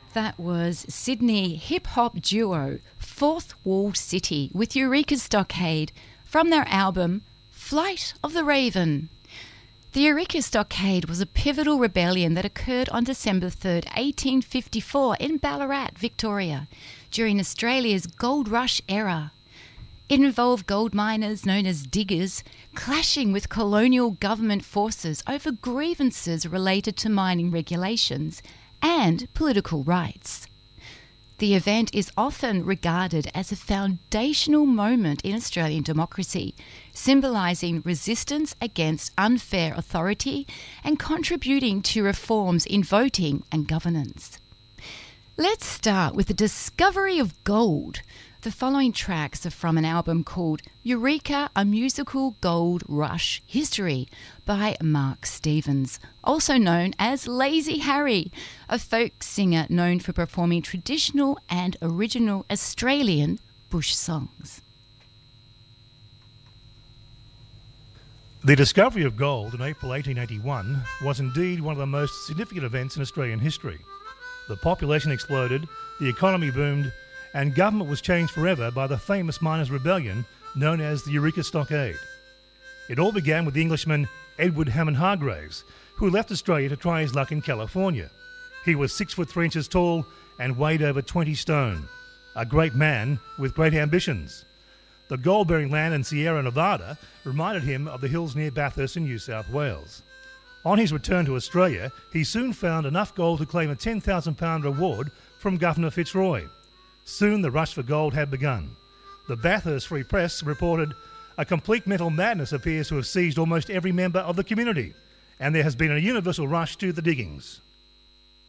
That was Sydney hip-hop duo Fourth Wall City with Eureka Stockade from their album Flight of the Raven. The Eureka Stockade was a pivotal rebellion that occurred on December 3rd, 1854 in Ballarat, Victoria, during Australia's gold rush era. It involved gold miners known as diggers clashing with colonial government forces over grievances related to mining regulations and political rights. The event is often regarded as a foundational moment in Australian democracy, symbolising resistance against unfair authority and contributing to reforms in voting and governance. Let's start with the discovery of gold. The following tracks are from an album called Eureka, A Musical Gold Rush History by Mark Stevens, also known as Lazy Harry, a folk singer known for performing traditional and original Australian bush songs. The discovery of gold in April 1881 was indeed one of the most significant events in Australian history. The population exploded, the economy boomed, and government was changed forever by the famous miners' rebellion known as the Eureka Stockade. It all began with the Englishman Edward Hammond Hargraves, who left Australia to try his luck in California. He was 6 foot 3 inches tall and weighed over 20 stone. A great man with great ambitions. The gold-bearing land in Sierra Nevada reminded him of the hills near Bathurst in New South Wales. On his return to Australia, he soon found enough gold to claim a £10,000 reward from Governor Fitzroy. Soon the rush for gold had begun. The Bathurst Free Press reported, "A complete mental madness appears to have seized almost every member of the community, and there has been a universal rush to the diggings."